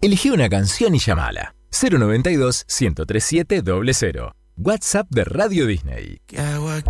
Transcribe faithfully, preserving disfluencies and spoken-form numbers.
Elegí una canción y llamala. cero noventa y dos, ciento treinta y siete, cero cero. WhatsApp de Radio Disney. ¿Qué hago?